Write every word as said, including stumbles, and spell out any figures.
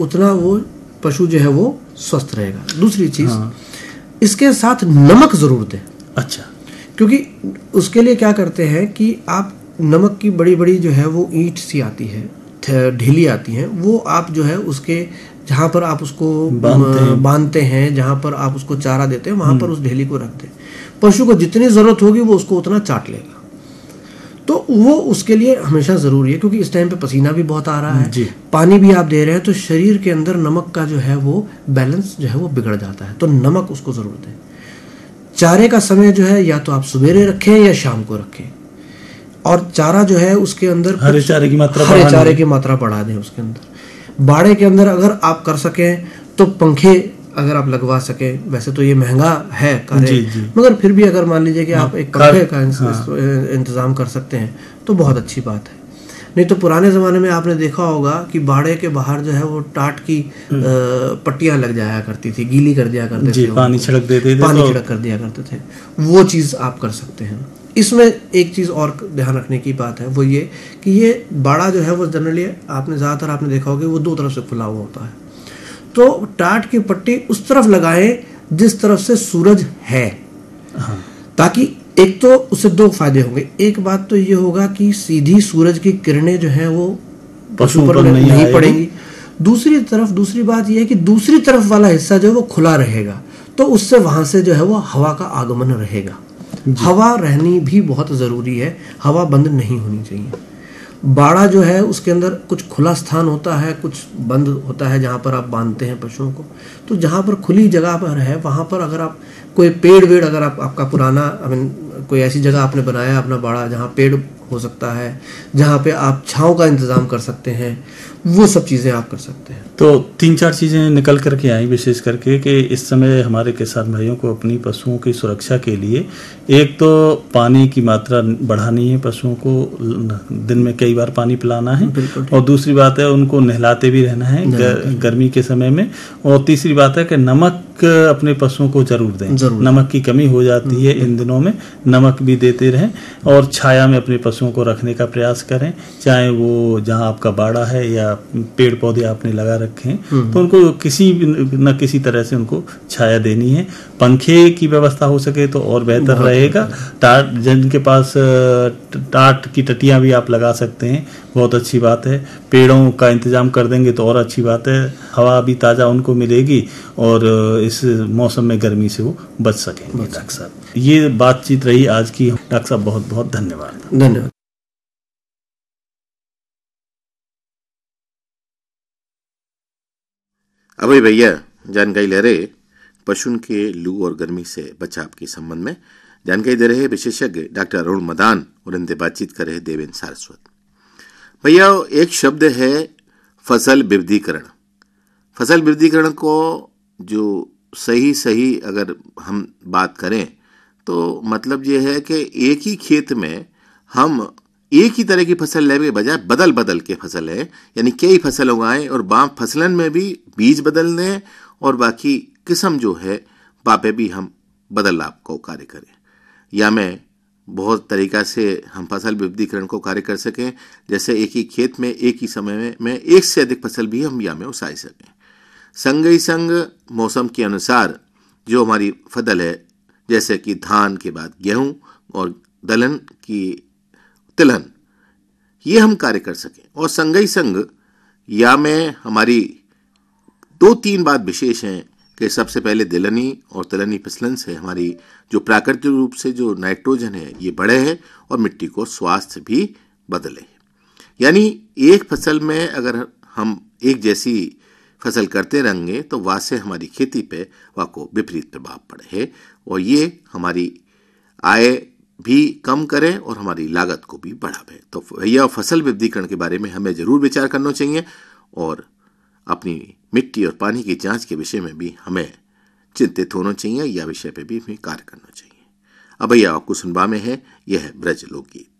उतना वो पशु जो है वो स्वस्थ रहेगा। दूसरी चीज, हाँ। इसके साथ नमक जरूर दें। अच्छा, क्योंकि उसके लिए क्या करते हैं कि आप नमक की बड़ी बड़ी जो है वो ईंट सी आती है, ढीली आती है, वो आप जो है उसके जहाँ पर आप उसको बांधते हैं, जहाँ पर आप उसको चारा देते हैं, वहां पर उस ढेली को रख दें। पशु को जितनी जरूरत होगी वो उसको उतना चाट लेगा। तो वो उसके लिए हमेशा जरूरी है, क्योंकि इस टाइम पे पसीना भी बहुत आ रहा है, पानी भी आप दे रहे हैं, तो शरीर के अंदर नमक का जो है वो बैलेंस जो है वो बिगड़ जाता है। तो नमक उसको जरूर दें। चारे का समय जो है या तो आप सवेरे रखें या शाम को रखें, और चारा जो है उसके अंदर हरे चारे की मात्रा हरे चारे की मात्रा बढ़ा दें उसके अंदर। बाड़े के अंदर अगर आप कर सकें तो पंखे अगर आप लगवा सके, वैसे तो ये महंगा है कार्य, मगर फिर भी अगर मान लीजिए कि हाँ, आप एक पंखे का हाँ, इंतजाम कर सकते हैं तो बहुत अच्छी बात है। नहीं तो पुराने ज़माने में आपने देखा होगा कि बाड़े के बाहर जो है वो टाट की पट्टियां लग जाया करती थी, गीली कर दिया करते थे, पानी छिड़क देते थे, पानी तो... छिड़क कर दिया करते थे। वो चीज़ आप कर सकते हैं। इसमें एक चीज़ और ध्यान रखने की बात है, वो ये कि ये बाड़ा जो है वो जनरली आपने ज़्यादातर आपने देखा होगा वो दो तरफ से खुला हुआ होता है। तो टाट की पट्टी उस तरफ लगाएं जिस तरफ से सूरज है, हाँ। ताकि एक तो उससे दो फायदे होंगे। एक बात तो ये होगा कि सीधी सूरज की किरणें जो हैं वो पशु पर नहीं, नहीं पड़ेंगी। दूसरी तरफ दूसरी बात यह है कि दूसरी तरफ वाला हिस्सा जो है वो खुला रहेगा, तो उससे वहां से जो है वो हवा का आगमन रहेगा। हवा रहनी भी बहुत ज़रूरी है, हवा बंद नहीं होनी चाहिए। बाड़ा जो है उसके अंदर कुछ खुला स्थान होता है, कुछ बंद होता है जहाँ पर आप बांधते हैं पशुओं को। तो जहाँ पर खुली जगह पर है वहाँ पर अगर आप कोई पेड़ वेड़ अगर आप आपका पुराना आई मीन कोई ऐसी जगह आपने बनाया अपना बाड़ा जहाँ पेड़ हो सकता है, जहाँ पे आप छांव का इंतज़ाम कर सकते हैं, वो सब चीज़ें आप कर सकते हैं। तो तीन चार चीज़ें निकल करके आई विशेष करके कि इस समय हमारे किसान भाइयों को अपनी पशुओं की सुरक्षा के लिए एक तो पानी की मात्रा बढ़ानी है, पशुओं को दिन में कई बार पानी पिलाना है, और दूसरी बात है उनको नहलाते भी रहना है गर, गर्मी के समय में, और तीसरी बात है कि नमक अपने पशुओं को जरूर दें। जरूर। नमक की कमी हो जाती है इन दिनों में, नमक भी देते रहें, और छाया में अपने पशुओं को रखने का प्रयास करें, चाहे वो जहाँ आपका बाड़ा है या पेड़ पौधे आपने लगा रखे हैं तो उनको किसी न किसी तरह से उनको छाया देनी है। पंखे की व्यवस्था हो सके तो और बेहतर रहेगा। टाट जिनके पास टाट की टटियां भी आप लगा सकते हैं, बहुत अच्छी बात है। पेड़ों का इंतजाम कर देंगे तो और अच्छी बात है, हवा भी ताज़ा उनको मिलेगी और इस मौसम में गर्मी से वो बच सकेंगे। डॉक्टर साहब, ये बातचीत रही आज की। डॉक्टर साहब बहुत बहुत धन्यवाद। धन्यवाद। अभय भैया जानकारी ले रहे पशुओं के लू और गर्मी से बचाव के संबंध में जानकारी दे रहे विशेषज्ञ डॉक्टर अरुण मदान, और इनसे बातचीत कर रहे देवेंद्र सारस्वत। भैया एक शब्द है फसल विविधीकरण। फसल विविधीकरण को जो सही सही अगर हम बात करें तो मतलब ये है कि एक ही खेत में हम एक ही तरह की फसल लेने के बजाय बदल बदल के फसल है, यानी कई फसल उगाएं और बाम फसलन में भी बीज बदल दें और बाकी किस्म जो है बापे भी हम बदलाव को कार्य करें, या में बहुत तरीका से हम फसल विविधीकरण को कार्य कर सकें। जैसे एक ही खेत में एक ही समय में, में एक से अधिक फसल भी हम या में उसाई सकें। संग ही संग मौसम के अनुसार जो हमारी फसल है, जैसे कि धान के बाद गेहूं और दलहन की तिलहन, ये हम कार्य कर सकें। और संग ही संग या में हमारी दो तीन बात विशेष हैं कि सबसे पहले दलहनी और तिलहनी फसलन से हमारी जो प्राकृतिक रूप से जो नाइट्रोजन है ये बढ़े है और मिट्टी को स्वास्थ्य भी बदले। यानी एक फसल में अगर हम एक जैसी फसल करते रहेंगे तो वहाँ से हमारी खेती पे वहाँ को विपरीत प्रभाव पड़े है, और ये हमारी आय भी कम करें और हमारी लागत को भी बढ़ावे। तो भैया फसल विविधीकरण के बारे में हमें जरूर विचार करना चाहिए, और अपनी मिट्टी और पानी की जांच के विषय में भी हमें चिंतित होना चाहिए, या विषय पे भी हमें कार्य करना चाहिए। अब भैया आपको सुनवा में है यह ब्रज लोकगीत।